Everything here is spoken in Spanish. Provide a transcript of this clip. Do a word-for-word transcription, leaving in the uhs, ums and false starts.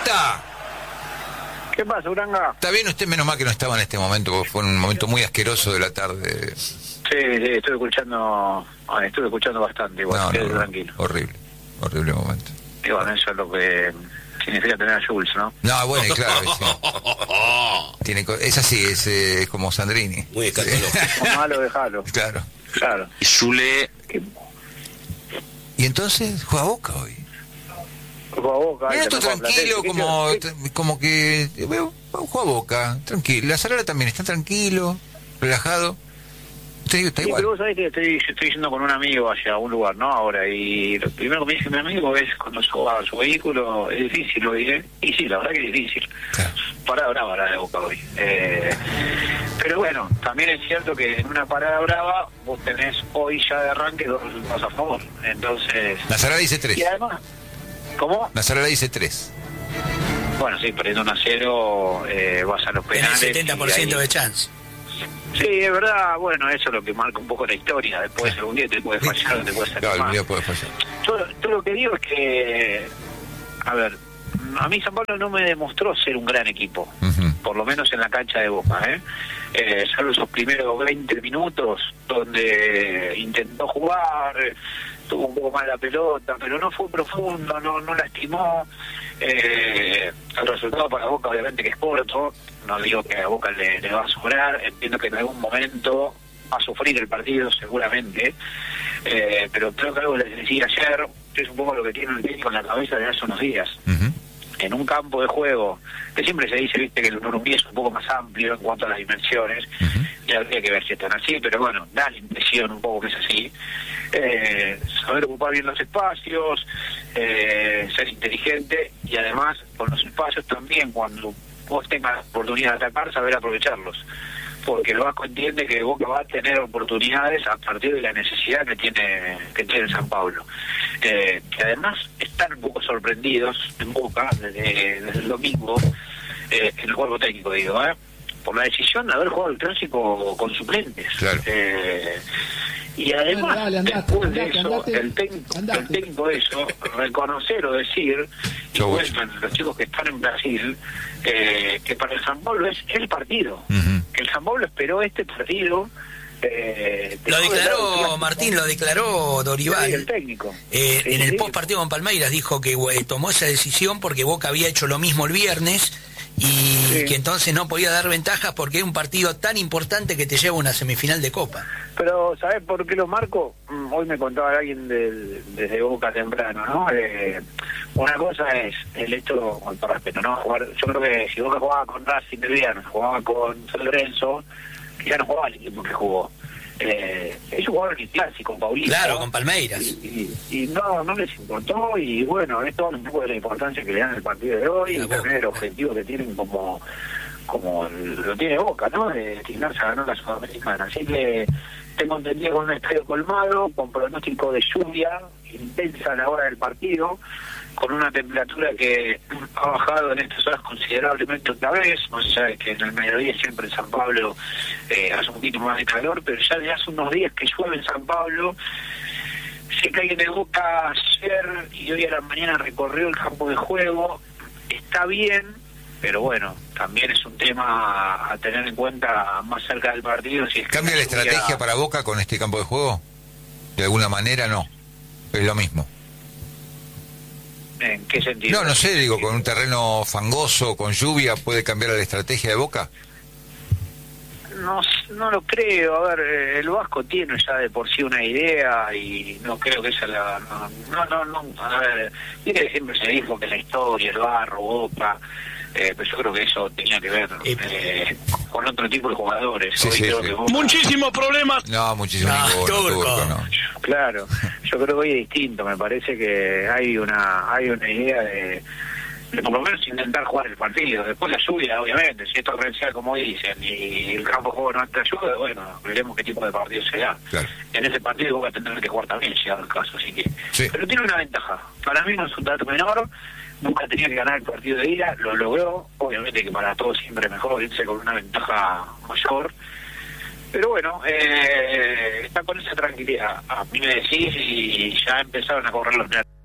está? ¿Qué pasa, Uranga? ¿Está bien usted? Menos mal que no estaba en este momento, porque fue un momento muy asqueroso de la tarde. Sí, sí, estuve escuchando, estuve escuchando bastante, igual, No, no, no, tranquilo. horrible, horrible momento. Y bueno, eso es lo que significa tener a Jules, ¿no? No, bueno, y claro, sí. Tiene, es así, es, es como Sandrini. Muy escandaloso. O malo, dejalo. Claro. Claro. Y Zule... Y entonces juega Boca hoy. Juega Boca. Mira, esto tranquilo, como, como que veo, juega Boca, tranquilo. La Salada también está tranquilo, relajado. Usted está sí, igual. pero vos sabés que estoy, estoy yendo con un amigo hacia un lugar, ¿no? Ahora, y lo primero que me dice mi amigo es cuando suba a su vehículo, es difícil, lo diré. Y sí, la verdad que es difícil. Claro. Parada brava la de Boca hoy. Eh, pero bueno, también es cierto que en una parada brava vos tenés hoy ya de arranque dos resultados a favor. Entonces... La Salada dice tres. Y además... ¿Cómo? La Salada dice tres. Bueno, sí, perdiendo un a cero, eh, vas a los penales. Tenés setenta por ciento ahí... de chance. Sí, es verdad, bueno, eso es lo que marca un poco la historia. Después algún día te puede fallar, te puede salir Claro, mal. algún día puede fallar. Yo, yo lo que digo es que, a ver, a mí San Pablo no me demostró ser un gran equipo, Uh-huh. por lo menos en la cancha de Boca, ¿eh? Eh, salvo esos primeros veinte minutos donde intentó jugar, tuvo un poco más la pelota, pero no fue profundo, no, no lastimó. Eh, el resultado para Boca obviamente que es corto, no digo que a Boca le, le va a sobrar, entiendo que en algún momento va a sufrir el partido seguramente, eh, pero creo que algo les decía ayer, es un poco lo que tiene el técnico en la cabeza de hace unos días. Uh-huh. En un campo de juego, que siempre se dice, viste, que el Uruguay es un poco más amplio en cuanto a las dimensiones, Uh-huh. y habría que ver si están así, pero bueno, da la impresión un poco que es así. Eh, saber ocupar bien los espacios, eh, ser inteligente, y además con los espacios también, cuando vos tengas la oportunidad de atacar, saber aprovecharlos. Porque el Vasco entiende que Boca va a tener oportunidades a partir de la necesidad que tiene que tiene San Pablo. Eh, que además están un poco sorprendidos en Boca desde, desde el domingo, eh, en el cuerpo técnico, digo, ¿eh? por la decisión de haber jugado el clásico con suplentes. Claro. Eh, y además, Dale, andate, después andate, de eso, andate, el, técnico, andate. el técnico de eso, reconocer o decir, y Chau, cuentan los chicos que están en Brasil, eh, que para el San Pablo es el partido. Uh-huh. Que el San Pablo esperó este partido. Eh, Lo dejó de lado el declaró, clásico. Martín, lo declaró Sí, Dorival. el técnico. Eh, Sí, en el sí. post partido con Palmeiras dijo que eh, tomó esa decisión porque Boca había hecho lo mismo el viernes y Sí. que entonces no podía dar ventajas porque es un partido tan importante que te lleva a una semifinal de Copa. Pero, ¿sabes por qué lo marco? Mm, Hoy me contaba alguien del- desde Boca temprano, ¿no? Eh, una cosa es el hecho, con todo respeto, ¿no? Jugar, yo creo que si Boca jugaba con Racing el viernes, jugaba con San Lorenzo, ya no jugaba el equipo que jugó. Eh, ellos jugaron el clásico, Paulito. Claro, con Palmeiras. Y, y, y no, no les importó, y bueno, esto es un poco de la importancia que le dan el partido de hoy, La y también el objetivo que tienen como como lo tiene Boca, ¿no? De destinarse a ganar la Sudamericana. Así que tengo entendido con un estadio colmado, con pronóstico de lluvia intensa a la hora del partido, con una temperatura que ha bajado en estas horas considerablemente otra vez. No sé, sabe que en el mediodía siempre en San Pablo eh, hace un poquito más de calor, pero ya de hace unos días que llueve en San Pablo. Sé que alguien de Boca ayer y hoy a la mañana recorrió el campo de juego, está bien, pero bueno, también es un tema a tener en cuenta más cerca del partido. Si es que ¿Cambia la lluvia- estrategia para Boca con este campo de juego? De alguna manera no. Es lo mismo. ¿En qué sentido? No, no sé, digo, con un terreno fangoso, con lluvia, ¿puede cambiar la estrategia de Boca? No, no lo creo. A ver, eh, el Vasco tiene ya de por sí una idea y no creo que esa la... No, no, no. no a ver, mire que siempre se dijo que la historia, el barro, Boca... Eh, pero yo creo que eso tenía que ver eh, con otro tipo de jugadores. Sí, Hoy sí, creo sí. que Boca- Muchísimos problemas. No, muchísimo No, ninguno, Turco. Turco, no. Claro, yo creo que hoy es distinto. Me parece que hay una hay una idea de, de por lo menos intentar jugar el partido. Después la lluvia, obviamente, si es torrencial como dicen y el campo de juego no te ayuda, bueno, veremos qué tipo de partido será. Claro. En ese partido voy a tener que jugar también, si dado el caso. Así que, Sí. pero tiene una ventaja. Para mí no es un dato menor. Nunca tenía que ganar el partido de ida, lo logró. Obviamente que para todos siempre es mejor irse con una ventaja mayor. Pero bueno, eh, está con esa tranquilidad. A mí me decís y ya empezaron a correr los nervios.